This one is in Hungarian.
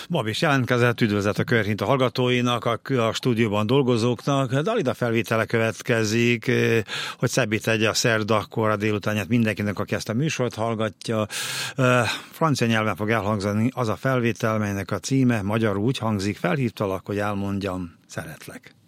Bab is jelentkezett, üdvözlet a Körhint a hallgatóinak, a stúdióban dolgozóknak. Dalida felvétele következik, hogy szebbé tegye a szerdakor a délutánját mindenkinek, aki ezt a műsort hallgatja. Francia nyelven fog elhangzani az a felvétel, melynek a címe magyarul úgy hangzik: felhívtalak, hogy elmondjam, szeretlek.